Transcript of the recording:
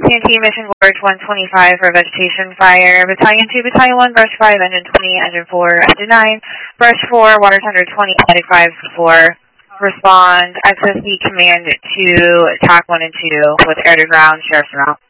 TNT Mission Gorge 125 for vegetation fire. Battalion 2, Battalion 1, brush 5, engine 20, engine 4, engine 9, brush 4, water tender 20, medic 5, 4. Respond, access the command to TAC 1 and 2 with air to ground, sheriff's route.